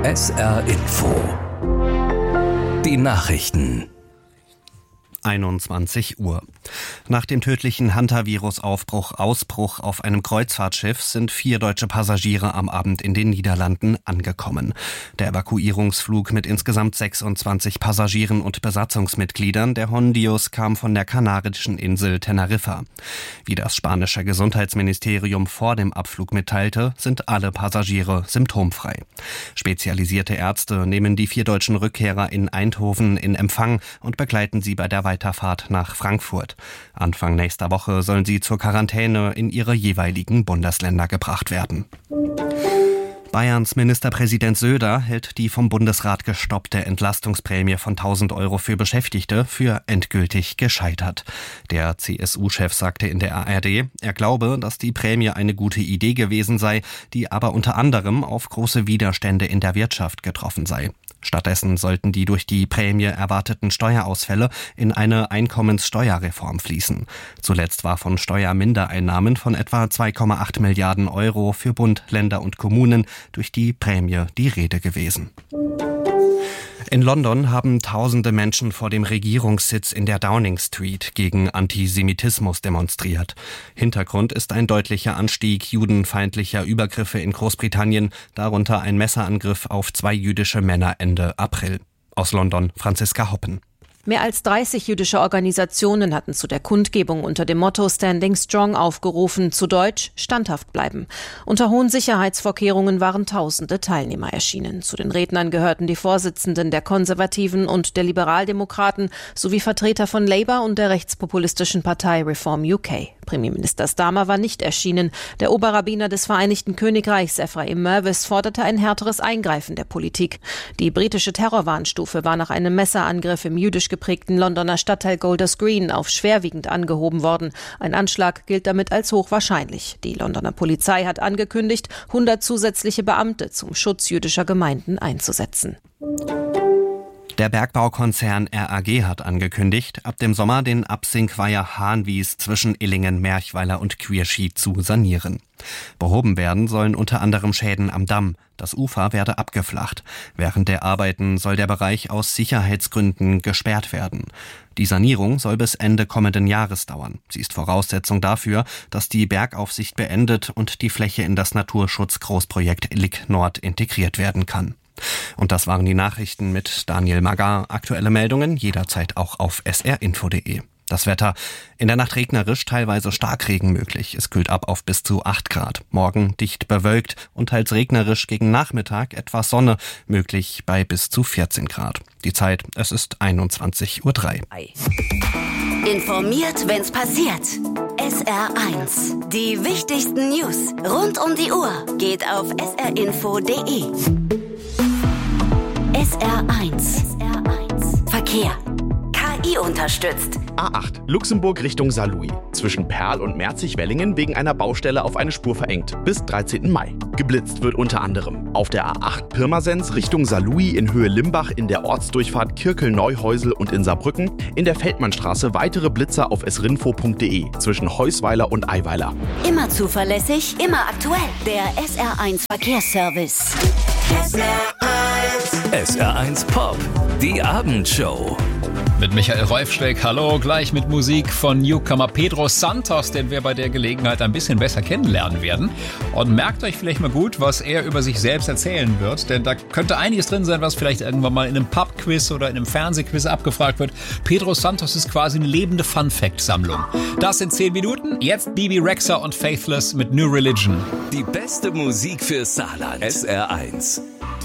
SR Info. Die Nachrichten. 21 Uhr. Nach dem tödlichen Hantavirus-Ausbruch auf einem Kreuzfahrtschiff sind 4 deutsche Passagiere am Abend in den Niederlanden angekommen. Der Evakuierungsflug mit insgesamt 26 Passagieren und Besatzungsmitgliedern der Hondius kam von der kanarischen Insel Teneriffa. Wie das spanische Gesundheitsministerium vor dem Abflug mitteilte, sind alle Passagiere symptomfrei. Spezialisierte Ärzte nehmen die 4 deutschen Rückkehrer in Eindhoven in Empfang und begleiten sie bei der Weiterfahrt nach Frankfurt. Anfang nächster Woche sollen sie zur Quarantäne in ihre jeweiligen Bundesländer gebracht werden. Bayerns Ministerpräsident Söder hält die vom Bundesrat gestoppte Entlastungsprämie von 1.000 € für Beschäftigte für endgültig gescheitert. Der CSU-Chef sagte in der ARD, er glaube, dass die Prämie eine gute Idee gewesen sei, die aber unter anderem auf große Widerstände in der Wirtschaft getroffen sei. Stattdessen sollten die durch die Prämie erwarteten Steuerausfälle in eine Einkommenssteuerreform fließen. Zuletzt war von Steuermindereinnahmen von etwa 2,8 Milliarden € für Bund, Länder und Kommunen durch die Prämie die Rede gewesen. In London haben tausende Menschen vor dem Regierungssitz in der Downing Street gegen Antisemitismus demonstriert. Hintergrund ist ein deutlicher Anstieg judenfeindlicher Übergriffe in Großbritannien, darunter ein Messerangriff auf 2 jüdische Männer Ende April. Aus London, Franziska Hoppen. Mehr als 30 jüdische Organisationen hatten zu der Kundgebung unter dem Motto Standing Strong aufgerufen, zu Deutsch standhaft bleiben. Unter hohen Sicherheitsvorkehrungen waren tausende Teilnehmer erschienen. Zu den Rednern gehörten die Vorsitzenden der Konservativen und der Liberaldemokraten sowie Vertreter von Labour und der rechtspopulistischen Partei Reform UK. Premierminister Starmer war nicht erschienen. Der Oberrabbiner des Vereinigten Königreichs, Ephraim Mervis, forderte ein härteres Eingreifen der Politik. Die britische Terrorwarnstufe war nach einem Messerangriff im jüdisch geprägten Londoner Stadtteil Golders Green auf schwerwiegend angehoben worden. Ein Anschlag gilt damit als hochwahrscheinlich. Die Londoner Polizei hat angekündigt, 100 zusätzliche Beamte zum Schutz jüdischer Gemeinden einzusetzen. Der Bergbaukonzern RAG hat angekündigt, ab dem Sommer den Absinkweiher Hahnwies zwischen Illingen, Merchweiler und Quierschied zu sanieren. Behoben werden sollen unter anderem Schäden am Damm. Das Ufer werde abgeflacht. Während der Arbeiten soll der Bereich aus Sicherheitsgründen gesperrt werden. Die Sanierung soll bis Ende kommenden Jahres dauern. Sie ist Voraussetzung dafür, dass die Bergaufsicht beendet und die Fläche in das Naturschutzgroßprojekt Illig Nord integriert werden kann. Und das waren die Nachrichten mit Daniel Magar. Aktuelle Meldungen jederzeit auch auf srinfo.de. Das Wetter: in der Nacht regnerisch, teilweise Starkregen möglich. Es kühlt ab auf bis zu 8 Grad. Morgen dicht bewölkt und teils regnerisch, gegen Nachmittag etwas Sonne, möglich bei bis zu 14 Grad. Die Zeit, es ist 21:03 Uhr. Informiert, wenn's passiert. SR1. Die wichtigsten News rund um die Uhr geht auf srinfo.de. SR1. Verkehr. KI unterstützt. A8 Luxemburg Richtung Saarlouis. Zwischen Perl und Merzig-Wellingen wegen einer Baustelle auf eine Spur verengt. Bis 13. Mai. Geblitzt wird unter anderem auf der A8 Pirmasens Richtung Saarlouis in Höhe Limbach in der Ortsdurchfahrt Kirkel-Neuhäusel und in Saarbrücken. In der Feldmannstraße weitere Blitzer auf srinfo.de zwischen Heusweiler und Eiweiler. Immer zuverlässig, immer aktuell. Der SR1 Verkehrsservice. SR1 Pop, die Abendshow. Mit Michael Reufschreck, hallo, gleich mit Musik von Newcomer Pedro Santos, den wir bei der Gelegenheit ein bisschen besser kennenlernen werden. Und merkt euch vielleicht mal gut, was er über sich selbst erzählen wird, denn da könnte einiges drin sein, was vielleicht irgendwann mal in einem Pub-Quiz oder in einem Fernsehquiz abgefragt wird. Pedro Santos ist quasi eine lebende Fun-Fact-Sammlung. Das in 10 Minuten. Jetzt Bibi Rexha und Faithless mit New Religion. Die beste Musik für Saarland. SR1.